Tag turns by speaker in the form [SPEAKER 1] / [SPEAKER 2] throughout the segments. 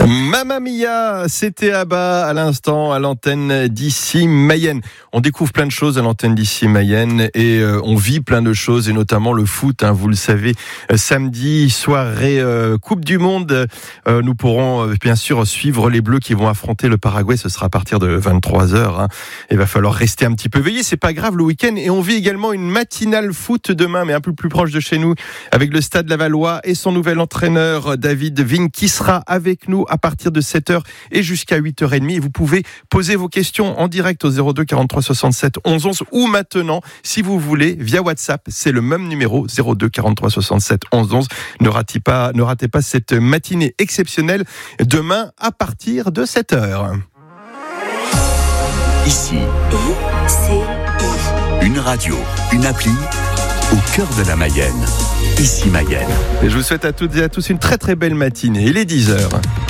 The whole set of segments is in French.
[SPEAKER 1] Mamma Mia, c'était Abba à l'instant à l'antenne d'ici Mayenne. On découvre plein de choses à l'antenne d'ici Mayenne et on vit plein de choses et notamment le foot. Vous le savez, samedi soirée Coupe du Monde, nous pourrons bien sûr suivre les Bleus qui vont affronter le Paraguay. Ce sera à partir de 23h. Il va falloir rester un petit peu veillé. C'est pas grave le week-end et on vit également une matinale foot demain, mais un peu plus proche de chez nous, avec le Stade Lavallois et son nouvel entraîneur David Wing qui sera avec nous à partir de 7h et jusqu'à 8h30. Et vous pouvez poser vos questions en direct au 02 43 67 11 11 ou maintenant, si vous voulez, via WhatsApp. C'est le même numéro, 02 43 67 11 11. Ne ratez pas cette matinée exceptionnelle demain à partir de 7h.
[SPEAKER 2] Ici, une radio, une appli au cœur de la Mayenne. Ici Mayenne.
[SPEAKER 1] Et je vous souhaite à toutes et à tous une très très belle matinée. Il est 10h.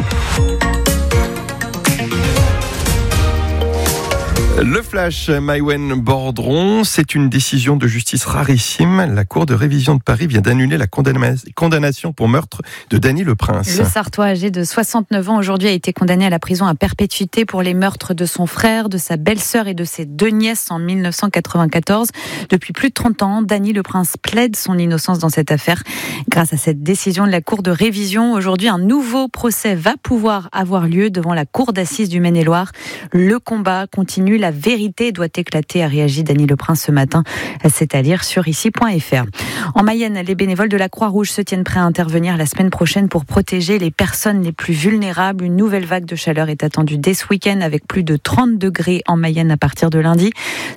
[SPEAKER 1] Le flash Maïwenn Bordron, c'est une décision de justice rarissime. La Cour de révision de Paris vient d'annuler la condamnation pour meurtre de Dany Le Prince.
[SPEAKER 3] Le Sartois âgé de 69 ans aujourd'hui a été condamné à la prison à perpétuité pour les meurtres de son frère, de sa belle-sœur et de ses deux nièces en 1994. Depuis plus de 30 ans, Dany Le Prince plaide son innocence dans cette affaire. Grâce à cette décision de la Cour de révision, aujourd'hui un nouveau procès va pouvoir avoir lieu devant la Cour d'assises du Maine-et-Loire. Le combat continue, la vérité doit éclater, a réagi Dany Le Prince ce matin. C'est à lire sur ici.fr. En Mayenne, les bénévoles de la Croix-Rouge se tiennent prêts à intervenir la semaine prochaine pour protéger les personnes les plus vulnérables. Une nouvelle vague de chaleur est attendue dès ce week-end avec plus de 30 degrés en Mayenne à partir de lundi.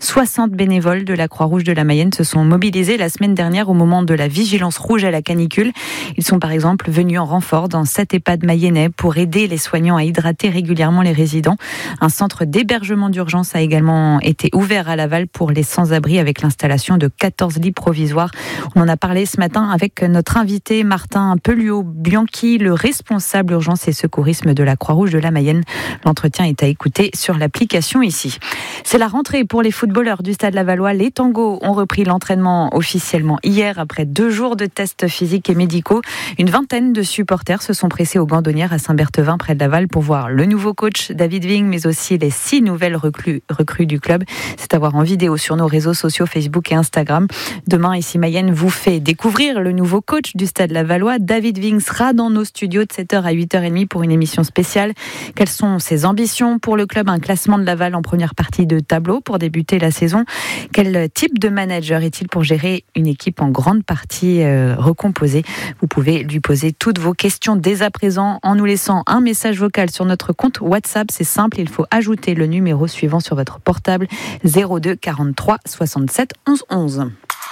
[SPEAKER 3] 60 bénévoles de la Croix-Rouge de la Mayenne se sont mobilisés la semaine dernière au moment de la vigilance rouge à la canicule. Ils sont par exemple venus en renfort dans 7 EHPAD mayennais pour aider les soignants à hydrater régulièrement les résidents. Un centre d'hébergement d'urgence a également été ouvert à Laval pour les sans-abri avec l'installation de 14 lits provisoires. On en a parlé ce matin avec notre invité Martin Pelluot-Bianchi, le responsable urgence et secourisme de la Croix-Rouge de la Mayenne. L'entretien est à écouter sur l'application ici. C'est la rentrée pour les footballeurs du Stade Lavallois. Les tangos ont repris l'entraînement officiellement hier après 2 jours de tests physiques et médicaux. Une vingtaine de supporters se sont pressés aux Gandonnières à Saint-Berthevin près de Laval pour voir le nouveau coach David Wing, mais aussi les 6 nouvelles recrues du club. C'est à voir en vidéo sur nos réseaux sociaux Facebook et Instagram. Demain, ici Mayenne vous fait découvrir le nouveau coach du Stade Lavallois. David Wing sera dans nos studios de 7h à 8h30 pour une émission spéciale. Quelles sont ses ambitions pour le club? Un classement de Laval en première partie de tableau pour débuter la saison. Quel type de manager est-il pour gérer une équipe en grande partie recomposée? Vous pouvez lui poser toutes vos questions dès à présent en nous laissant un message vocal sur notre compte WhatsApp. C'est simple, il faut ajouter le numéro suivant sur votre portable 02 43 67 11 11.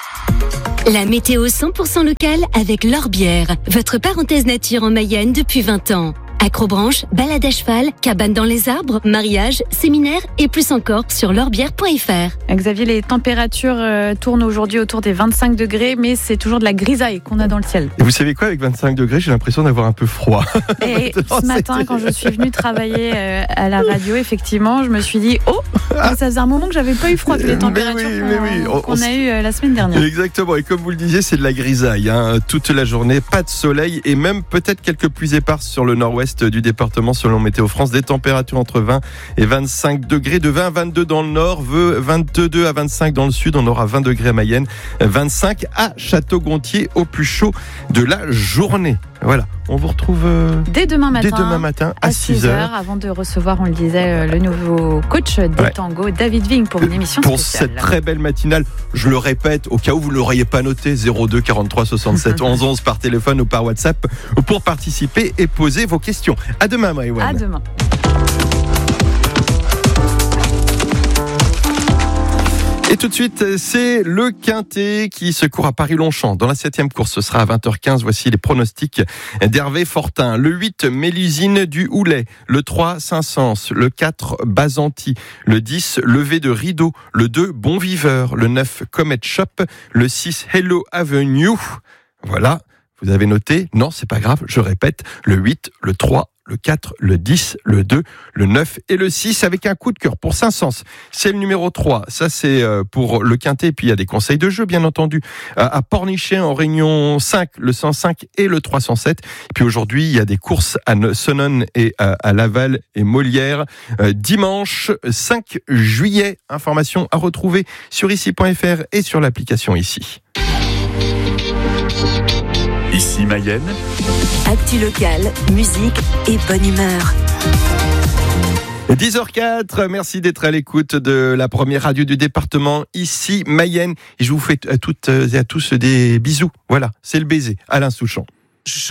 [SPEAKER 4] La météo 100% locale avec L'Orbière, votre parenthèse nature en Mayenne depuis 20 ans. Acrobranche, balade à cheval, cabane dans les arbres, mariage, séminaire et plus encore sur l'orbière.fr.
[SPEAKER 3] Xavier, les températures tournent aujourd'hui autour des 25 degrés, mais c'est toujours de la grisaille qu'on a dans le ciel.
[SPEAKER 1] Et vous savez quoi, avec 25 degrés, j'ai l'impression d'avoir un peu froid.
[SPEAKER 3] Et ce matin, quand je suis venue travailler à la radio, effectivement, je me suis dit, ça faisait un moment que j'avais pas eu froid, que les températures qu'on a eues la semaine dernière.
[SPEAKER 1] Exactement, et comme vous le disiez, c'est de la grisaille, toute la journée, pas de soleil et même peut-être quelques pluies éparses sur le nord-ouest du département selon Météo France. Des températures entre 20 et 25 degrés, de 20 à 22 dans le nord, 22 à 25 dans le sud, on aura 20 degrés à Mayenne, 25 à Château-Gontier au plus chaud de la journée. Voilà, on vous retrouve
[SPEAKER 3] dès demain
[SPEAKER 1] matin à 6h.
[SPEAKER 3] Avant de recevoir, on le disait, le nouveau coach des tangos, David Wing, pour une émission spéciale.
[SPEAKER 1] Pour cette très belle matinale, je le répète, au cas où vous ne l'auriez pas noté, 02 43 67 11 11 par téléphone ou par WhatsApp pour participer et poser vos questions. À demain, Maïwenn.
[SPEAKER 3] À demain.
[SPEAKER 1] Et tout de suite, c'est le Quintet qui se court à Paris-Longchamp. Dans la 7e course, ce sera à 20h15. Voici les pronostics d'Hervé Fortin. Le 8, Mélusine du Houlet. Le 3, Saint-Saëns. Le 4, Bazanti. Le 10, Levé de Rideau. Le 2, Bon Viveur. Le 9, Comet Shop. Le 6, Hello Avenue. Voilà. Vous avez noté? Non, c'est pas grave. Je répète. Le 8, le 3, le 4, le 10, le 2, le 9 et le 6 avec un coup de cœur pour Saint-Saëns. C'est le numéro 3. Ça, c'est pour le quintet. Puis il y a des conseils de jeu, bien entendu. À Pornichet, en Réunion 5, le 105 et le 307. Et puis aujourd'hui, il y a des courses à Senones et à Laval et Molière. Dimanche 5 juillet. Information à retrouver sur ici.fr et sur l'application Ici.
[SPEAKER 2] Ici Mayenne.
[SPEAKER 5] Actu locale, musique et bonne humeur.
[SPEAKER 1] 10h04, merci d'être à l'écoute de la première radio du département, ici Mayenne. Et je vous fais à toutes et à tous des bisous. Voilà, c'est le baiser. Alain Souchon.